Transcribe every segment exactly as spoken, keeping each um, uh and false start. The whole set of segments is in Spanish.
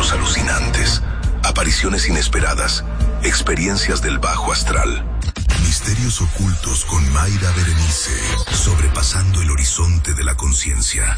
sueños alucinantes, apariciones inesperadas, experiencias del bajo astral. Misterios ocultos con Mayra Berenice, sobrepasando el horizonte de la conciencia.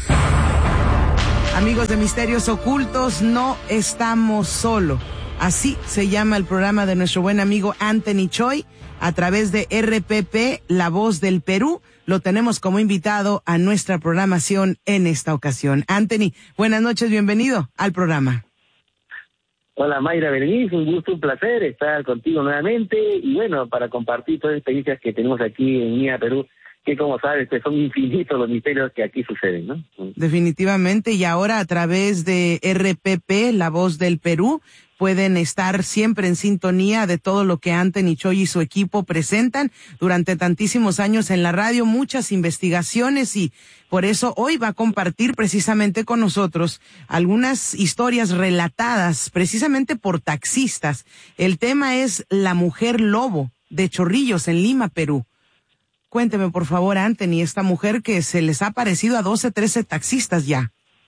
Amigos de Misterios Ocultos, no estamos solos. Así se llama el programa de nuestro buen amigo Anthony Choi, a través de R P P, La Voz del Perú. Lo tenemos como invitado a nuestra programación en esta ocasión. Anthony, buenas noches, bienvenido al programa. Hola Mayra Berenice, un gusto, un placer estar contigo nuevamente y bueno, para compartir todas las experiencias que tenemos aquí en M I A Perú, que como sabes, pues son infinitos los misterios que aquí suceden, ¿no? Definitivamente, y ahora a través de R P P, La Voz del Perú, pueden estar siempre en sintonía de todo lo que Anthony Choi y su equipo presentan durante tantísimos años en la radio, muchas investigaciones, y por eso hoy va a compartir precisamente con nosotros algunas historias relatadas precisamente por taxistas. El tema es la mujer lobo de Chorrillos en Lima, Perú. Cuénteme por favor, Anthony, esta mujer que se les ha parecido a doce, trece taxistas ya.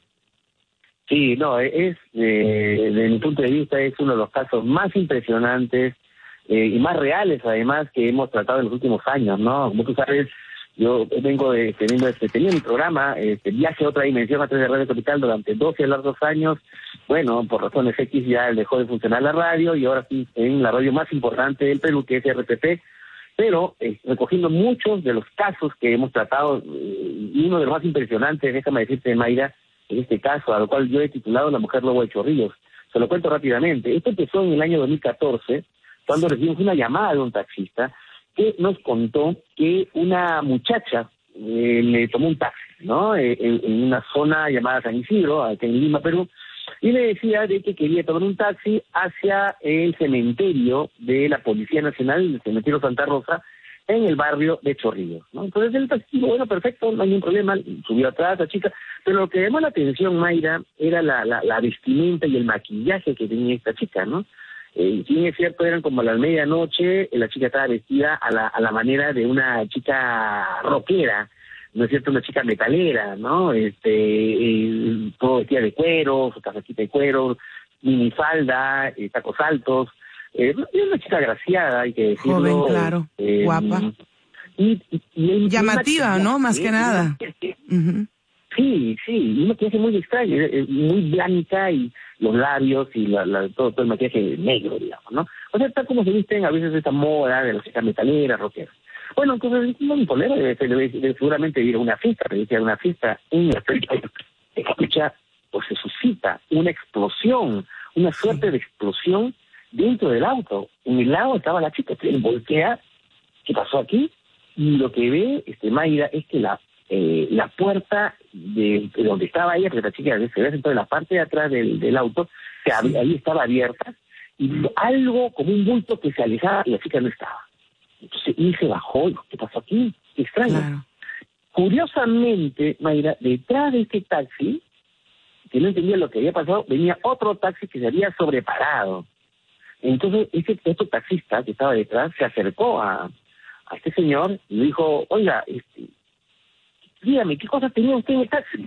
Sí, no, es, eh, desde mi punto de vista, es uno de los casos más impresionantes eh, y más reales, además, que hemos tratado en los últimos años, ¿no? Como tú sabes, yo vengo de, teniendo este, tenía mi programa, este, Viaje a otra dimensión a través de Radio Capital durante doce largos años. Bueno, por razones X ya dejó de funcionar la radio y ahora sí en la radio más importante del Perú, que es R P P, pero eh, recogiendo muchos de los casos que hemos tratado, eh, y uno de los más impresionantes, déjame decirte, Mayra, en este caso, a lo cual yo he titulado La Mujer Lobo de Chorrillos. Se lo cuento rápidamente. Esto empezó en el año dos mil catorce, cuando recibimos una llamada de un taxista que nos contó que una muchacha eh, le tomó un taxi, ¿no? Eh, en, en una zona llamada San Isidro, aquí en Lima, Perú, y le decía de que quería tomar un taxi hacia el cementerio de la Policía Nacional, el cementerio Santa Rosa, en el barrio de Chorrillos, ¿no? Entonces el taxi dijo, bueno, perfecto, no hay ningún problema, subió atrás la chica, pero lo que llamó la atención, Mayra, era la, la, la vestimenta y el maquillaje que tenía esta chica, ¿no? Eh, si bien es cierto, eran como a la medianoche, la chica estaba vestida a la, a la manera de una chica rockera, ¿no es cierto?, una chica metalera, ¿no? Este, eh, todo vestida de cuero, su casquita de cuero, minifalda, eh, tacos altos. Eh, es una chica agraciada, hay que decirlo. Joven, claro, eh, guapa. Y, y, y llamativa, ¿no? Más que nada. Uh-huh. Sí, sí, y un maquillaje muy extraño, muy blanca, y los labios y la, la, todo, todo el maquillaje negro, digamos, ¿no? O sea, está como se visten a veces esta moda de las chicas metaleras, rockeras. Bueno, entonces, no mi polera debe, debe, debe seguramente ir a una fiesta, debe ir a una fiesta, una fiesta, escucha, o se suscita una explosión, una suerte de explosión dentro del auto. En el lado estaba la chica, él voltea, ¿qué pasó aquí? Y lo que ve, este Mayra, es que la eh, la puerta de, de donde estaba ella, porque la chica se ve sentado en la parte de atrás del, del auto, que sí. Ahí estaba abierta, y algo como un bulto que se alejaba y la chica no estaba. Entonces él se bajó, y ¿qué pasó aquí? Qué extraño. Claro. Curiosamente, Mayra, detrás de este taxi, que no entendía lo que había pasado, venía otro taxi que se había sobreparado. Entonces, ese otro taxista que estaba detrás se acercó a, a este señor y le dijo, oiga, este, dígame, ¿qué cosas tenía usted en el taxi?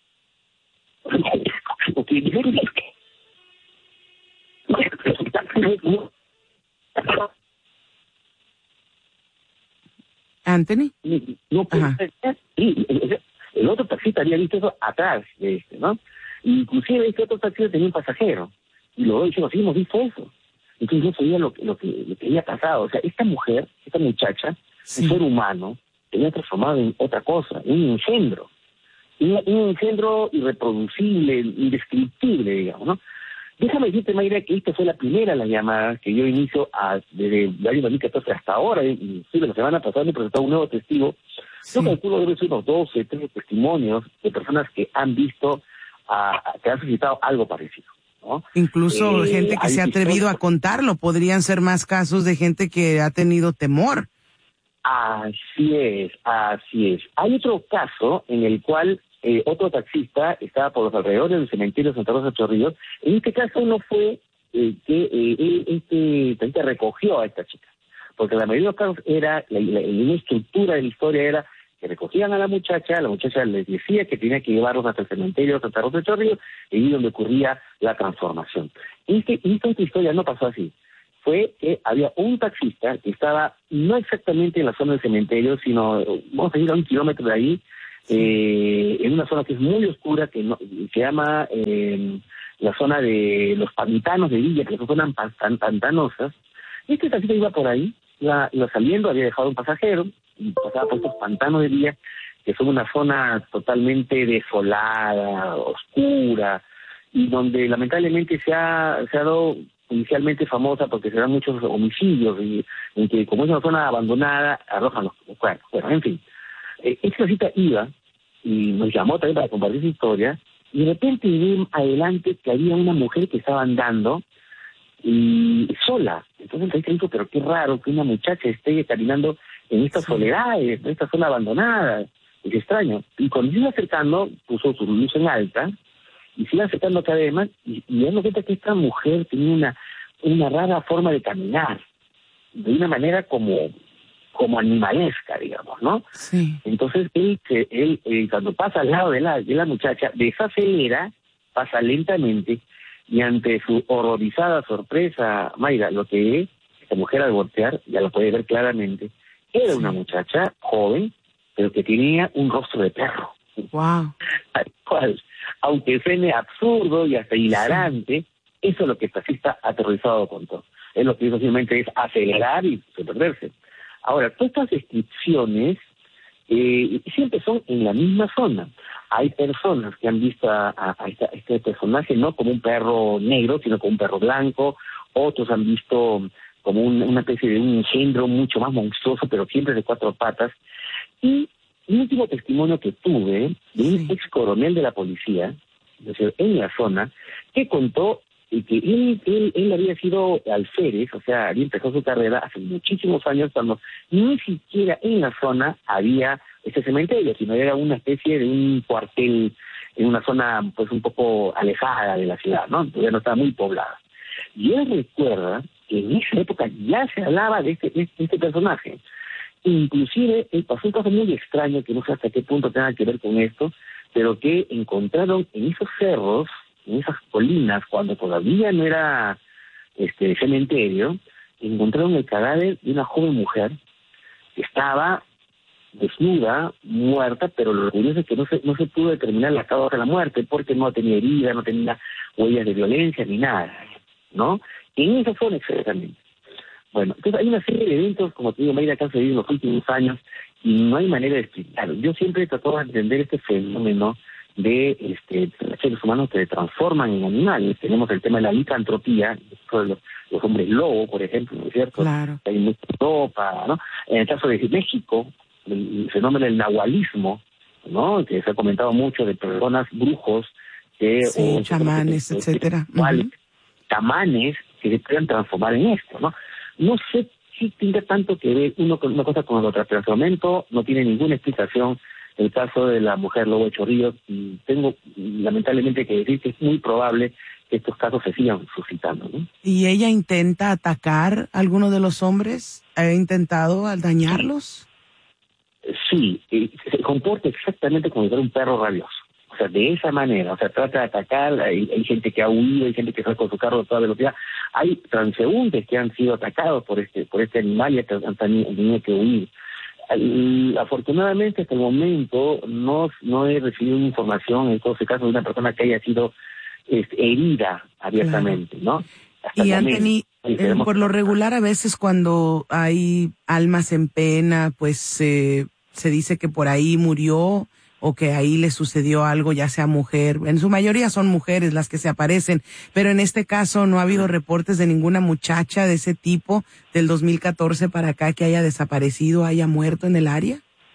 ¿Anthony? No, sí, el otro taxista había visto eso atrás de este, ¿no? Inclusive este otro taxista tenía un pasajero. Y luego dijimos, sí, hemos visto eso. Entonces yo sabía lo, lo, que, lo que había pasado. O sea, esta mujer, esta muchacha, sí. Un ser humano, se había transformado en otra cosa, en un engendro. Un, un engendro irreproducible, indescriptible, digamos, ¿no? Déjame decirte, Mayra, que esta fue la primera de las llamadas que yo inicio a, desde el año dos mil catorce hasta ahora, y sí, la semana pasada me presentó un nuevo testigo. Sí. Yo calculo debe ser unos doce, trece testimonios de personas que han visto, a, que han suscitado algo parecido, ¿no? Incluso eh, gente que se ha atrevido historias. a contarlo, podrían ser más casos de gente que ha tenido temor. Así es, así es. Hay otro caso en el cual eh, otro taxista estaba por los alrededores del cementerio de Santa Rosa de Chorrillos. En este caso no fue eh, que eh, él, este taxista recogió a esta chica, porque la mayoría de los casos era, la, la, la estructura de la historia era que recogían a la muchacha, la muchacha les decía que tenía que llevarlos hasta el cementerio de Santa Rosa de Chorrillos, y ahí donde ocurría la transformación. Y esta, esta historia no pasó así. Fue que había un taxista que estaba no exactamente en la zona del cementerio, sino, vamos a ir a un kilómetro de ahí, eh, en una zona que es muy oscura, que no, se llama eh, la zona de los pantanos de Villa, que son zonas pan, pantanosas. Y este taxista iba por ahí, iba, iba saliendo, había dejado un pasajero, y pasaba por estos pantanos de Villa, que son una zona totalmente desolada, oscura, y donde lamentablemente se ha, se ha dado inicialmente famosa porque se dan muchos homicidios, y en que como es una zona abandonada, arrojan los cuerpos. Bueno, en fin, eh, esta cita iba, y nos llamó también para compartir su historia, y de repente vi adelante que había una mujer que estaba andando, y sola. Entonces el dijo, pero qué raro que una muchacha esté caminando en esta soledad, en esta zona abandonada, es extraño. Y cuando se iba acercando, puso su luz en alta, y se iba acercando cada vez más, y, y dando cuenta que esta mujer tenía una, una rara forma de caminar, de una manera como, como animalesca, digamos, ¿no? Sí. Entonces él, él, él cuando pasa al lado de la, de la muchacha, desacelera, pasa lentamente, y ante su horrorizada sorpresa, Mayra, lo que es, esta mujer al voltear, ya lo puede ver claramente, era una muchacha joven, pero que tenía un rostro de perro. Wow. Tal cual. Aunque suene absurdo y hasta hilarante, sí. Eso es lo que el taxista aterrorizado contó. Él lo que hizo simplemente es acelerar y perderse. Ahora, todas estas descripciones eh, siempre son en la misma zona. Hay personas que han visto a, a, a, esta, a este personaje no como un perro negro, sino como un perro blanco. Otros han visto como un, una especie de un engendro mucho más monstruoso, pero siempre de cuatro patas. Y un último testimonio que tuve de un ex coronel de la policía, es decir, en la zona, que contó que él, él, él había sido alférez, o sea, había empezado su carrera hace muchísimos años cuando ni siquiera en la zona había este cementerio, sino era una especie de un cuartel en una zona pues un poco alejada de la ciudad, ¿no? Todavía no estaba muy poblada. Y él recuerda que en esa época ya se hablaba de este, de este personaje. Inclusive él pasó un caso muy extraño que no sé hasta qué punto tenga que ver con esto, pero que encontraron en esos cerros, en esas colinas, cuando todavía no era este cementerio, encontraron el cadáver de una joven mujer que estaba desnuda, muerta, pero lo curioso es que no se, no se pudo determinar la causa de la muerte, porque no tenía herida, no tenía huellas de violencia ni nada, ¿no? En esa zona exactamente. Bueno, entonces hay una serie de eventos, como te digo, Mayra, que han sucedido en los últimos años, y no hay manera de explicarlo. Yo siempre he tratado de entender este fenómeno de este, los seres humanos que se transforman en animales. Tenemos el tema de la licantropía, los, los hombres lobo, por ejemplo, ¿no es cierto? Claro. Hay mucha ropa, ¿no? En el caso de México, el, el fenómeno del nahualismo, ¿no? Que se ha comentado mucho de personas brujos, que, sí, o chamanes, que, etcétera. Igual, uh-huh. chamanes que se puedan transformar en esto, ¿no? No sé si tiene tanto que ver uno con una cosa con la otra, pero hasta el momento no tiene ninguna explicación el caso de la mujer lobo de Chorrillos, y tengo lamentablemente que decir que es muy probable que estos casos se sigan suscitando, ¿no? ¿Y ella intenta atacar a alguno de los hombres? ¿Ha intentado dañarlos? Sí, sí, se comporta exactamente como si fuera un perro rabioso. O sea, de esa manera, o sea, trata de atacar, hay, hay gente que ha huido, hay gente que sale con su carro a toda velocidad, hay transeúntes que han sido atacados por este por este animal y que han tenido que huir. Afortunadamente hasta el momento no, no he recibido información en todo ese caso de una persona que haya sido este, herida abiertamente, claro. ¿No? Hasta y Anthony, eh, por lo regular a veces cuando hay almas en pena, pues eh, se dice que por ahí murió o que ahí le sucedió algo, ya sea mujer. En su mayoría son mujeres las que se aparecen, pero en este caso no ha habido reportes de ninguna muchacha de ese tipo del dos mil catorce para acá que haya desaparecido, haya muerto en el área.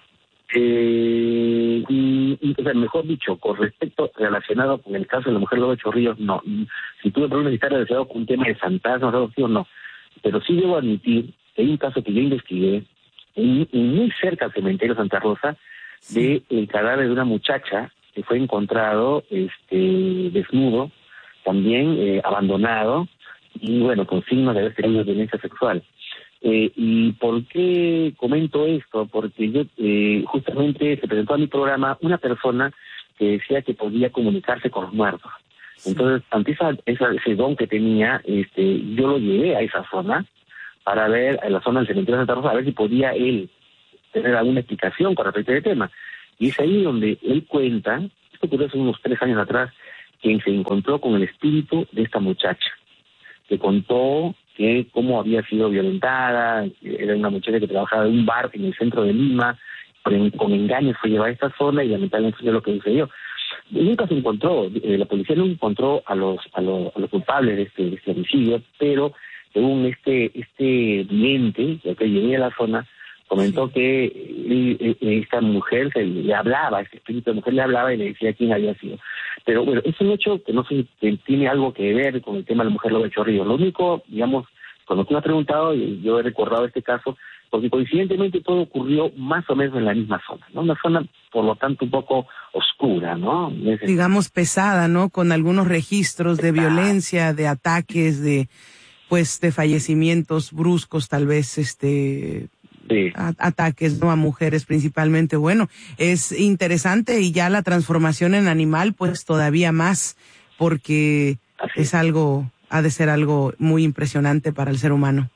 Eh, y, y, o sea, mejor dicho, con respecto relacionado con el caso de la mujer lobo de Chorrillos, no. Si tú me preguntas si está relacionado con un tema de fantasmas o algo, no. Pero sí debo admitir que hay un caso que yo investigué en, en muy cerca al cementerio de Santa Rosa, de el cadáver de una muchacha que fue encontrado este desnudo, también eh, abandonado, y bueno, con signos de haber tenido violencia sexual. Eh, ¿Y por qué comento esto? Porque yo eh, justamente se presentó a mi programa una persona que decía que podía comunicarse con los muertos. Entonces, ante esa, esa, ese don que tenía, este, yo lo llevé a esa zona para ver, a la zona del cementerio de Santa Rosa, a ver si podía él tener alguna explicación con respecto al tema. Y es ahí donde él cuenta, esto ocurrió hace unos tres años atrás, que se encontró con el espíritu de esta muchacha, que contó que cómo había sido violentada, era una muchacha que trabajaba en un bar en el centro de Lima, con, con engaños fue llevada a esta zona y lamentablemente fue lo que sucedió. Nunca se encontró, eh, la policía no encontró a los a los, a los culpables de este, de este homicidio, pero según este este vidente que llegué a la zona, comentó que eh, eh, esta mujer se, le hablaba, este espíritu de mujer le hablaba y le decía quién había sido. Pero bueno, es un hecho que no sé, que tiene algo que ver con el tema de la mujer lobo de Chorrillos. Lo único, digamos, cuando tú me has preguntado, yo he recordado este caso, porque coincidentemente todo ocurrió más o menos en la misma zona, ¿no? Una zona, por lo tanto, un poco oscura, ¿no? Ese... Digamos pesada, ¿no? Con algunos registros de violencia, de ataques, de, pues, de fallecimientos bruscos, tal vez, este... Sí. A, ataques, ¿no? A mujeres principalmente. Bueno, es interesante y ya la transformación en animal, pues, todavía más, porque Así. es algo, ha de ser algo muy impresionante para el ser humano.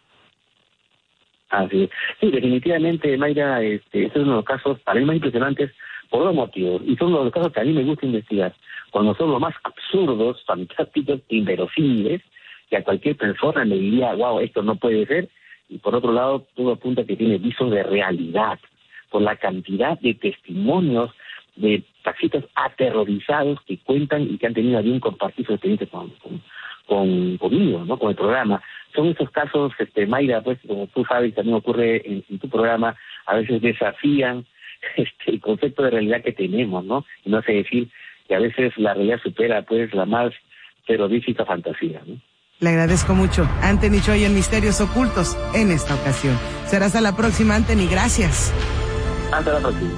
Así es. Sí, definitivamente, Mayra, este, este es uno de los casos para mí más impresionantes por dos motivos, y son uno de los casos que a mí me gusta investigar, cuando son los más absurdos, fantásticos, inverosímiles, que a cualquier persona le diría, wow, esto no puede ser, y por otro lado, todo apunta que tiene visos de realidad, por la cantidad de testimonios de taxistas aterrorizados que cuentan y que han tenido a bien compartir su experiencia con, con, con, conmigo, ¿no? Con el programa. Son esos casos, este, Mayra, pues, como tú sabes, también ocurre en, en tu programa, a veces desafían este, el concepto de realidad que tenemos, ¿no? Y no hace decir que a veces la realidad supera, pues, la más terrorífica fantasía, ¿no? Le agradezco mucho, Anthony Choi en Misterios Ocultos, en esta ocasión. Será hasta la próxima, Anthony, gracias. Hasta la próxima.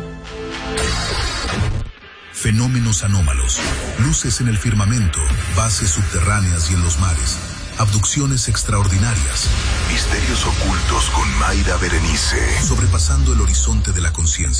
Fenómenos anómalos, luces en el firmamento, bases subterráneas y en los mares, abducciones extraordinarias, misterios ocultos con Mayra Berenice, sobrepasando el horizonte de la conciencia.